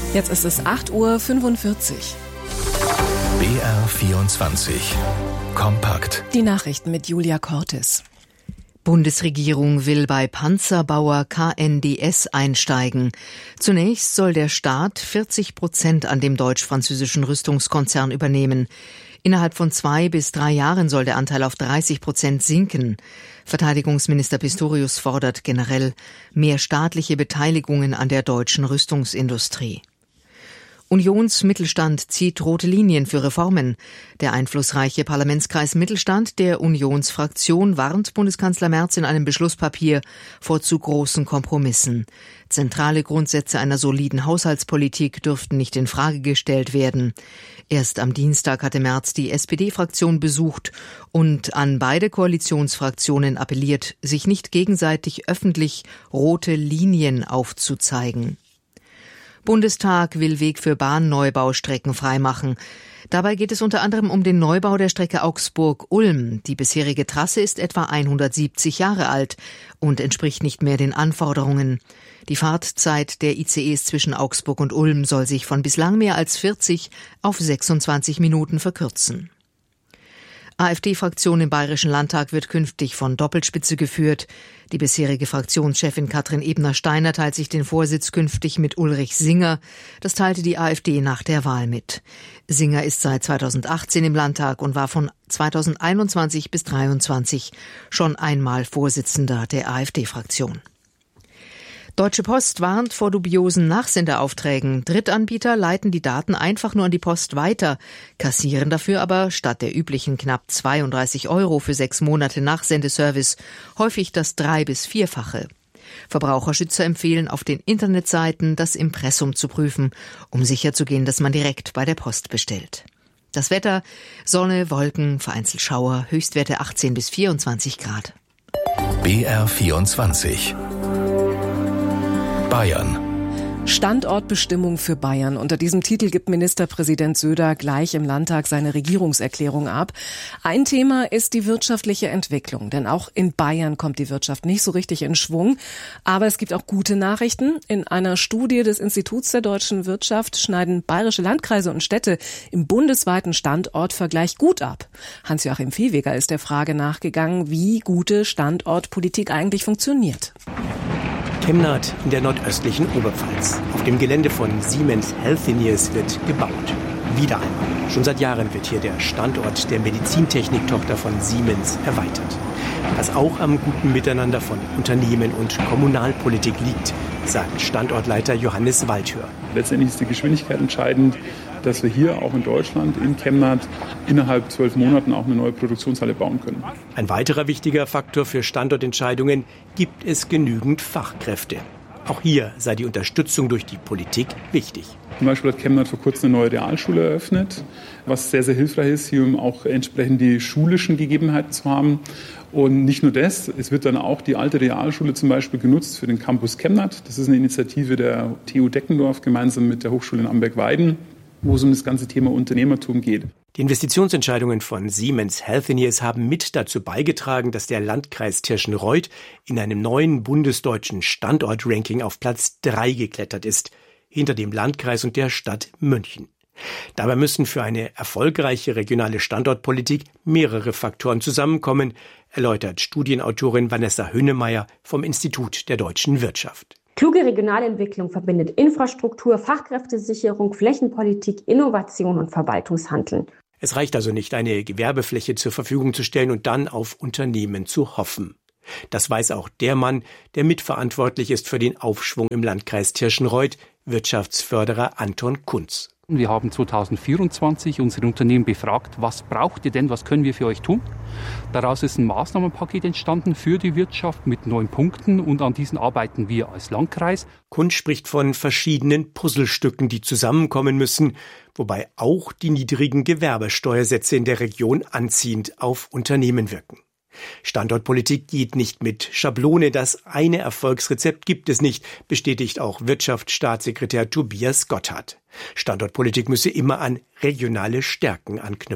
Jetzt ist es 8:45 Uhr. BR24 Kompakt. Die Nachrichten mit Julia Cortes. Bundesregierung will bei Panzerbauer KNDS einsteigen. Zunächst soll der Staat 40% an dem deutsch-französischen Rüstungskonzern übernehmen. Innerhalb von 2 bis 3 Jahren soll der Anteil auf 30% sinken. Verteidigungsminister Pistorius fordert generell mehr staatliche Beteiligungen an der deutschen Rüstungsindustrie. Unionsmittelstand zieht rote Linien für Reformen. Der einflussreiche Parlamentskreis Mittelstand der Unionsfraktion warnt Bundeskanzler Merz in einem Beschlusspapier vor zu großen Kompromissen. Zentrale Grundsätze einer soliden Haushaltspolitik dürften nicht in Frage gestellt werden. Erst am Dienstag hatte Merz die SPD-Fraktion besucht und an beide Koalitionsfraktionen appelliert, sich nicht gegenseitig öffentlich rote Linien aufzuzeigen. Bundestag will Weg für Bahnneubau-Strecken freimachen. Dabei geht es unter anderem um den Neubau der Strecke Augsburg-Ulm. Die bisherige Trasse ist etwa 170 Jahre alt und entspricht nicht mehr den Anforderungen. Die Fahrtzeit der ICEs zwischen Augsburg und Ulm soll sich von bislang mehr als 40 auf 26 Minuten verkürzen. AfD-Fraktion im Bayerischen Landtag wird künftig von Doppelspitze geführt. Die bisherige Fraktionschefin Katrin Ebner-Steiner teilt sich den Vorsitz künftig mit Ulrich Singer. Das teilte die AfD nach der Wahl mit. Singer ist seit 2018 im Landtag und war von 2021 bis 2023 schon einmal Vorsitzender der AfD-Fraktion. Deutsche Post warnt vor dubiosen Nachsendeaufträgen. Drittanbieter leiten die Daten einfach nur an die Post weiter, kassieren dafür aber statt der üblichen knapp 32 € für 6 Monate Nachsendeservice häufig das 3- bis 4-fache. Verbraucherschützer empfehlen, auf den Internetseiten das Impressum zu prüfen, um sicherzugehen, dass man direkt bei der Post bestellt. Das Wetter: Sonne, Wolken, vereinzelt Schauer, Höchstwerte 18 bis 24 Grad. BR24 Bayern. Standortbestimmung für Bayern. Unter diesem Titel gibt Ministerpräsident Söder gleich im Landtag seine Regierungserklärung ab. Ein Thema ist die wirtschaftliche Entwicklung, denn auch in Bayern kommt die Wirtschaft nicht so richtig in Schwung. Aber es gibt auch gute Nachrichten. In einer Studie des Instituts der deutschen Wirtschaft schneiden bayerische Landkreise und Städte im bundesweiten Standortvergleich gut ab. Hans-Joachim Viehweger ist der Frage nachgegangen, wie gute Standortpolitik eigentlich funktioniert. Kemnath in der nordöstlichen Oberpfalz. Auf dem Gelände von Siemens Healthineers wird gebaut. Wieder einmal. Schon seit Jahren wird hier der Standort der Medizintechnik-Tochter von Siemens erweitert. Was auch am guten Miteinander von Unternehmen und Kommunalpolitik liegt, sagt Standortleiter Johannes Waldhör. Letztendlich ist die Geschwindigkeit entscheidend, dass wir hier auch in Deutschland, in Kemnath, innerhalb 12 Monaten auch eine neue Produktionshalle bauen können. Ein weiterer wichtiger Faktor für Standortentscheidungen: gibt es genügend Fachkräfte? Auch hier sei die Unterstützung durch die Politik wichtig. Zum Beispiel hat Kemnath vor kurzem eine neue Realschule eröffnet, was sehr, sehr hilfreich ist, hier um auch entsprechend die schulischen Gegebenheiten zu haben. Und nicht nur das, es wird dann auch die alte Realschule zum Beispiel genutzt für den Campus Kemnath. Das ist eine Initiative der TU Deckendorf gemeinsam mit der Hochschule in Amberg-Weiden, wo es um das ganze Thema Unternehmertum geht. Die Investitionsentscheidungen von Siemens Healthineers haben mit dazu beigetragen, dass der Landkreis Tirschenreuth in einem neuen bundesdeutschen Standortranking auf Platz 3 geklettert ist, hinter dem Landkreis und der Stadt München. Dabei müssen für eine erfolgreiche regionale Standortpolitik mehrere Faktoren zusammenkommen, erläutert Studienautorin Vanessa Hünnemeyer vom Institut der deutschen Wirtschaft. Kluge Regionalentwicklung verbindet Infrastruktur, Fachkräftesicherung, Flächenpolitik, Innovation und Verwaltungshandeln. Es reicht also nicht, eine Gewerbefläche zur Verfügung zu stellen und dann auf Unternehmen zu hoffen. Das weiß auch der Mann, der mitverantwortlich ist für den Aufschwung im Landkreis Tirschenreuth, Wirtschaftsförderer Anton Kunz. Wir haben 2024 unsere Unternehmen befragt, was braucht ihr denn, was können wir für euch tun? Daraus ist ein Maßnahmenpaket entstanden für die Wirtschaft mit 9 Punkten und an diesen arbeiten wir als Landkreis. Kunz spricht von verschiedenen Puzzlestücken, die zusammenkommen müssen, wobei auch die niedrigen Gewerbesteuersätze in der Region anziehend auf Unternehmen wirken. Standortpolitik geht nicht mit Schablone, das eine Erfolgsrezept gibt es nicht, bestätigt auch Wirtschaftsstaatssekretär Tobias Gotthard. Standortpolitik müsse immer an regionale Stärken anknüpfen.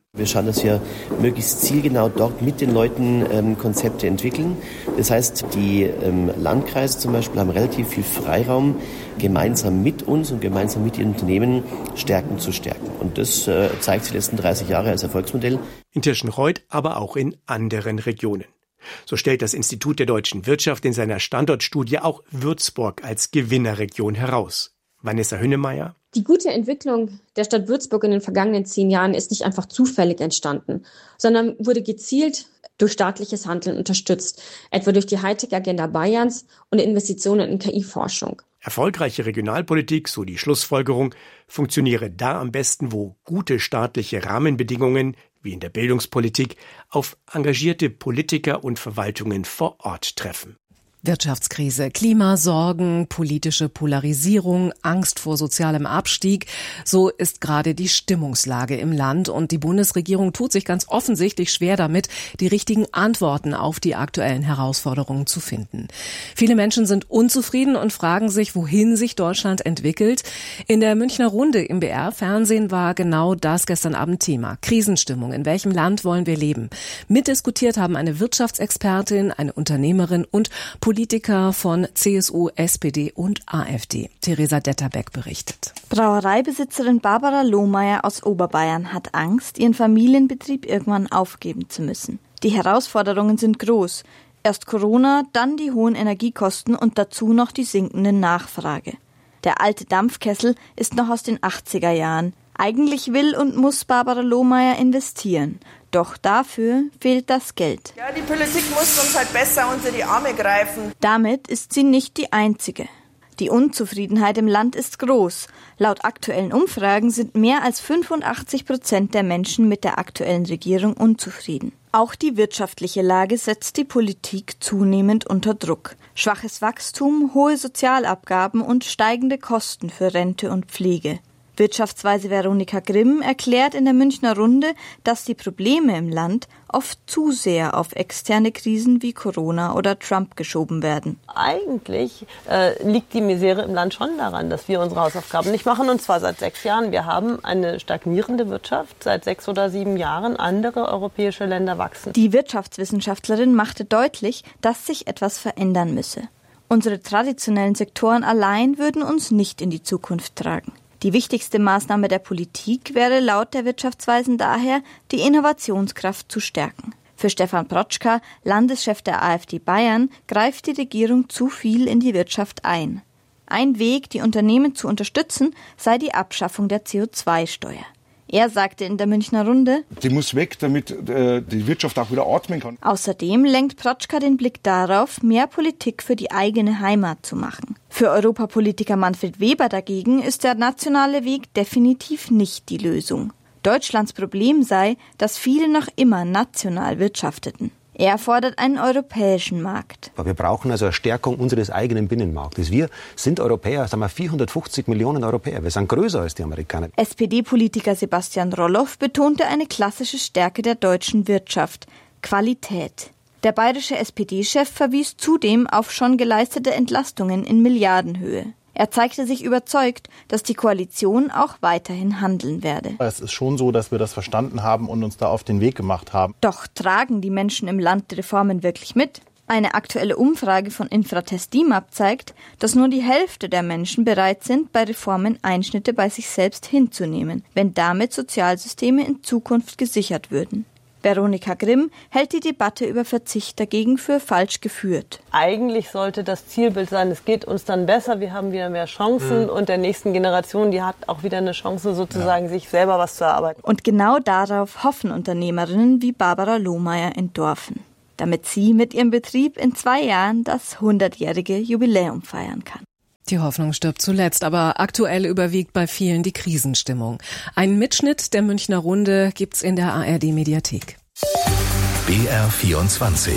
Wir schauen, dass wir möglichst zielgenau dort mit den Leuten Konzepte entwickeln. Das heißt, die Landkreise zum Beispiel haben relativ viel Freiraum, gemeinsam mit uns und gemeinsam mit ihren Unternehmen Stärken zu stärken. Und das zeigt sich die letzten 30 Jahre als Erfolgsmodell. In Tirschenreuth, aber auch in anderen Regionen. So stellt das Institut der deutschen Wirtschaft in seiner Standortstudie auch Würzburg als Gewinnerregion heraus. Vanessa Hünnemeyer. Die gute Entwicklung der Stadt Würzburg in den vergangenen 10 Jahren ist nicht einfach zufällig entstanden, sondern wurde gezielt durch staatliches Handeln unterstützt, etwa durch die Hightech-Agenda Bayerns und Investitionen in KI-Forschung. Erfolgreiche Regionalpolitik, so die Schlussfolgerung, funktioniere da am besten, wo gute staatliche Rahmenbedingungen, wie in der Bildungspolitik, auf engagierte Politiker und Verwaltungen vor Ort treffen. Wirtschaftskrise, Klimasorgen, politische Polarisierung, Angst vor sozialem Abstieg. So ist gerade die Stimmungslage im Land und die Bundesregierung tut sich ganz offensichtlich schwer damit, die richtigen Antworten auf die aktuellen Herausforderungen zu finden. Viele Menschen sind unzufrieden und fragen sich, wohin sich Deutschland entwickelt. In der Münchner Runde im BR-Fernsehen war genau das gestern Abend Thema. Krisenstimmung. In welchem Land wollen wir leben? Mitdiskutiert haben eine Wirtschaftsexpertin, eine Unternehmerin und Politiker von CSU, SPD und AfD. Theresa Detterbeck berichtet. Brauereibesitzerin Barbara Lohmeier aus Oberbayern hat Angst, ihren Familienbetrieb irgendwann aufgeben zu müssen. Die Herausforderungen sind groß. Erst Corona, dann die hohen Energiekosten und dazu noch die sinkende Nachfrage. Der alte Dampfkessel ist noch aus den 80er Jahren. Eigentlich will und muss Barbara Lohmeier investieren. Doch dafür fehlt das Geld. Ja, die Politik muss uns halt besser unter die Arme greifen. Damit ist sie nicht die Einzige. Die Unzufriedenheit im Land ist groß. Laut aktuellen Umfragen sind mehr als 85% der Menschen mit der aktuellen Regierung unzufrieden. Auch die wirtschaftliche Lage setzt die Politik zunehmend unter Druck. Schwaches Wachstum, hohe Sozialabgaben und steigende Kosten für Rente und Pflege. Wirtschaftsweise Veronika Grimm erklärt in der Münchner Runde, dass die Probleme im Land oft zu sehr auf externe Krisen wie Corona oder Trump geschoben werden. Eigentlich liegt die Misere im Land schon daran, dass wir unsere Hausaufgaben nicht machen, und zwar seit 6 Jahren. Wir haben eine stagnierende Wirtschaft. Seit 6 oder 7 Jahren andere europäische Länder wachsen. Die Wirtschaftswissenschaftlerin machte deutlich, dass sich etwas verändern müsse. Unsere traditionellen Sektoren allein würden uns nicht in die Zukunft tragen. Die wichtigste Maßnahme der Politik wäre laut der Wirtschaftsweisen daher, die Innovationskraft zu stärken. Für Stefan Protschka, Landeschef der AfD Bayern, greift die Regierung zu viel in die Wirtschaft ein. Ein Weg, die Unternehmen zu unterstützen, sei die Abschaffung der CO2-Steuer. Er sagte in der Münchner Runde, die muss weg, damit die Wirtschaft auch wieder atmen kann. Außerdem lenkt Protschka den Blick darauf, mehr Politik für die eigene Heimat zu machen. Für Europapolitiker Manfred Weber dagegen ist der nationale Weg definitiv nicht die Lösung. Deutschlands Problem sei, dass viele noch immer national wirtschafteten. Er fordert einen europäischen Markt. Wir brauchen also eine Stärkung unseres eigenen Binnenmarktes. Wir sind Europäer, sagen wir 450 Millionen Europäer. Wir sind größer als die Amerikaner. SPD-Politiker Sebastian Roloff betonte eine klassische Stärke der deutschen Wirtschaft: Qualität. Der bayerische SPD-Chef verwies zudem auf schon geleistete Entlastungen in Milliardenhöhe. Er zeigte sich überzeugt, dass die Koalition auch weiterhin handeln werde. Es ist schon so, dass wir das verstanden haben und uns da auf den Weg gemacht haben. Doch tragen die Menschen im Land die Reformen wirklich mit? Eine aktuelle Umfrage von Infratest DIMAP zeigt, dass nur die Hälfte der Menschen bereit sind, bei Reformen Einschnitte bei sich selbst hinzunehmen, wenn damit Sozialsysteme in Zukunft gesichert würden. Veronika Grimm hält die Debatte über Verzicht dagegen für falsch geführt. Eigentlich sollte das Zielbild sein, es geht uns dann besser, wir haben wieder mehr Chancen und der nächsten Generation, die hat auch wieder eine Chance, sozusagen sich selber was zu erarbeiten. Und genau darauf hoffen Unternehmerinnen wie Barbara Lohmeier in Dorfen, damit sie mit ihrem Betrieb in 2 Jahren das 100-jährige Jubiläum feiern kann. Die Hoffnung stirbt zuletzt, aber aktuell überwiegt bei vielen die Krisenstimmung. Einen Mitschnitt der Münchner Runde gibt's in der ARD-Mediathek. BR24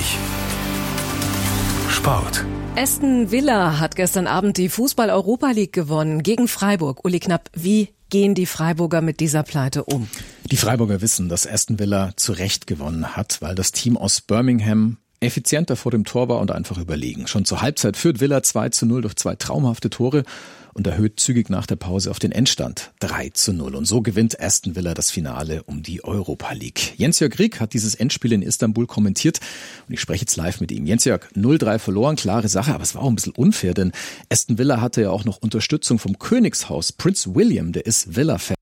Sport. Aston Villa hat gestern Abend die Fußball-Europa League gewonnen gegen Freiburg. Uli Knapp, wie gehen die Freiburger mit dieser Pleite um? Die Freiburger wissen, dass Aston Villa zu Recht gewonnen hat, weil das Team aus Birmingham effizienter vor dem Tor war und einfach überlegen. Schon zur Halbzeit führt Villa 2:0 durch 2 traumhafte Tore und erhöht zügig nach der Pause auf den Endstand 3:0. Und so gewinnt Aston Villa das Finale um die Europa League. Jens-Jörg Rieck hat dieses Endspiel in Istanbul kommentiert und ich spreche jetzt live mit ihm. Jens-Jörg, 0:3 verloren, klare Sache, aber es war auch ein bisschen unfair, denn Aston Villa hatte ja auch noch Unterstützung vom Königshaus. Prinz William, der ist Villa-Fan.